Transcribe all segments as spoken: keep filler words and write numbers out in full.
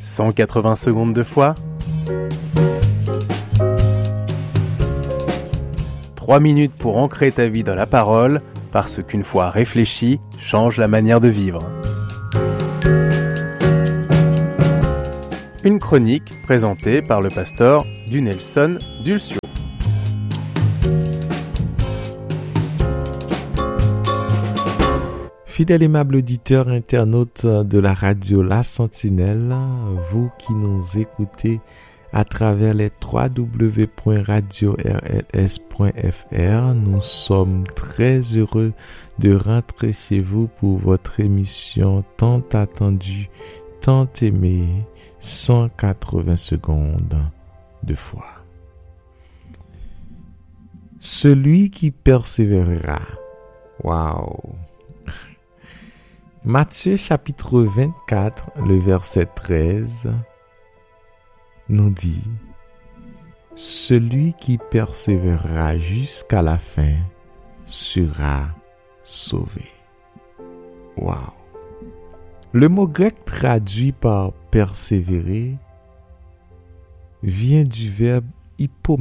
cent quatre-vingts secondes de foi. trois minutes pour ancrer ta vie dans la parole, parce qu'une foi réfléchie change la manière de vivre. Une chronique présentée par le pasteur Dunelson Dulcio. Fidèle aimable auditeur internaute de la radio La Sentinelle, vous qui nous écoutez à travers les w w w point radio r l s point f r, nous sommes très heureux de rentrer chez vous pour votre émission tant attendue, tant aimée, cent quatre-vingts secondes de foi. Celui qui persévérera. Waouh! Matthieu chapitre vingt-quatre, le verset treize, nous dit « Celui qui persévérera jusqu'à la fin sera sauvé. » Waouh! Le mot grec traduit par « persévérer » vient du verbe « hypomeno ».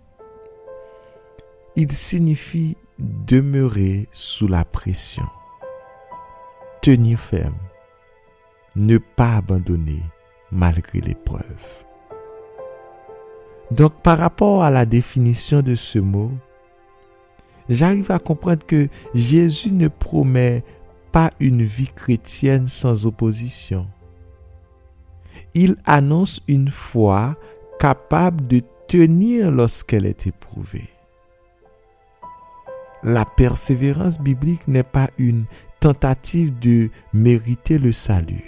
Il signifie demeurer sous la pression, tenir ferme, ne pas abandonner malgré l'épreuve. Donc, par rapport à la définition de ce mot, j'arrive à comprendre que Jésus ne promet pas une vie chrétienne sans opposition. Il annonce une foi capable de tenir lorsqu'elle est éprouvée. La persévérance biblique n'est pas une tentative de mériter le salut.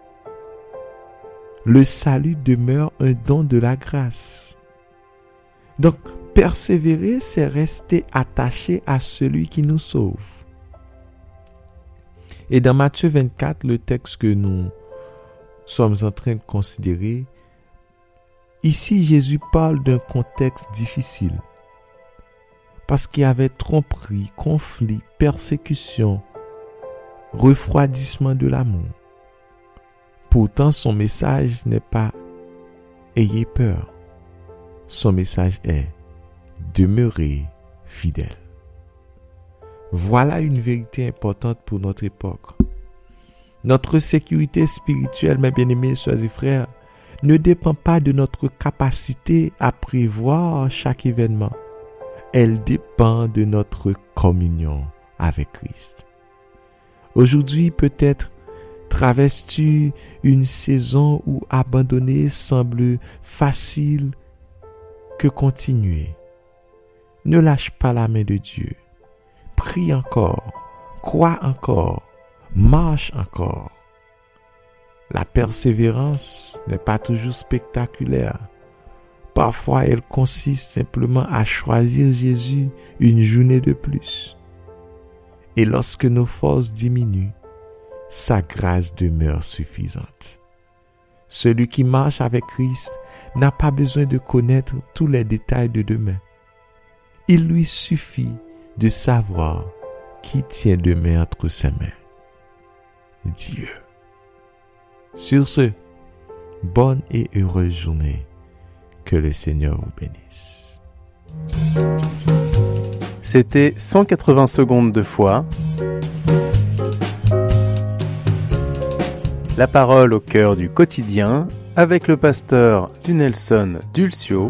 Le salut demeure un don de la grâce. Donc, persévérer, c'est rester attaché à celui qui nous sauve. Et dans Matthieu vingt-quatre, le texte que nous sommes en train de considérer, ici, Jésus parle d'un contexte difficile. Parce qu'il y avait tromperie, conflit, persécution, refroidissement de l'amour. Pourtant, son message n'est pas « ayez peur ». Son message est « demeurez fidèles ». Voilà une vérité importante pour notre époque. Notre sécurité spirituelle, mes bien-aimés sœurs et frères, ne dépend pas de notre capacité à prévoir chaque événement. Elle dépend de notre communion avec Christ. Aujourd'hui, peut-être, traverses-tu une saison où abandonner semble facile que continuer. Ne lâche pas la main de Dieu. Prie encore, crois encore, marche encore. La persévérance n'est pas toujours spectaculaire. Parfois, elle consiste simplement à choisir Jésus une journée de plus. Et lorsque nos forces diminuent, sa grâce demeure suffisante. Celui qui marche avec Christ n'a pas besoin de connaître tous les détails de demain. Il lui suffit de savoir qui tient demain entre ses mains. Dieu. Sur ce, bonne et heureuse journée. Que le Seigneur vous bénisse. C'était cent quatre-vingts secondes de foi. La parole au cœur du quotidien avec le pasteur Dunelson Dulcio.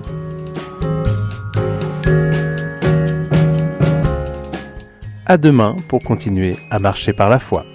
À demain pour continuer à marcher par la foi.